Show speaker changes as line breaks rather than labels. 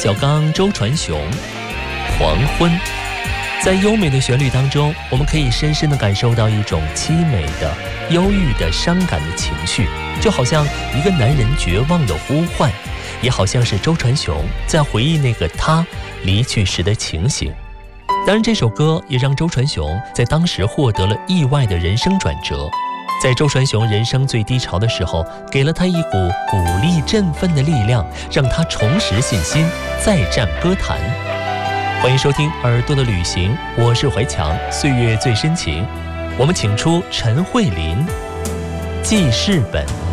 小刚、周传雄，黄昏。在优美的旋律当中，我们可以深深地感受到一种凄美的、忧郁的、伤感的情绪，就好像一个男人绝望的呼唤，也好像是周传雄在回忆那个他离去时的情形。当然，这首歌也让周传雄在当时获得了意外的人生转折。在周传雄人生最低潮的时候，给了他一股鼓励振奋的力量，让他重拾信心，再战歌坛。欢迎收听耳朵的旅行，我是怀强，岁月最深情。我们请出陈慧琳，记事本。